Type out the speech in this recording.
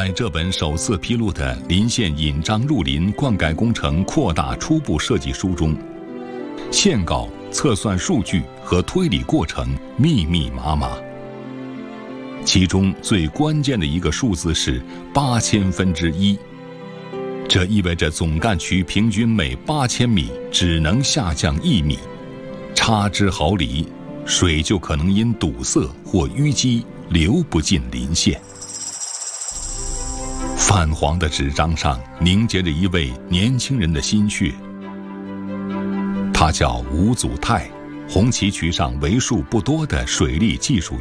在这本首次披露的临县引漳入林灌溉工程扩大初步设计书中，线稿、测算数据和推理过程密密麻麻。其中最关键的一个数字是8000分之一，这意味着总干渠平均每8000米只能下降1米，差之毫厘，水就可能因堵塞或淤积流不进林县。泛黄的纸张上凝结着一位年轻人的心血，他叫吴祖泰，红旗渠上为数不多的水利技术